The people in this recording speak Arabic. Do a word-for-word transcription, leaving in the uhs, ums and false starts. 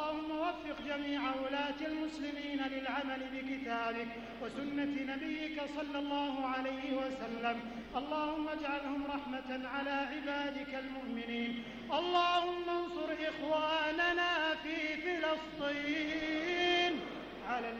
اللهم وفق جميع ولاة المسلمين للعمل بكتابك وسنة نبيك صلى الله عليه وسلم. اللهم اجعلهم رحمة على عبادك المؤمنين. اللهم انصر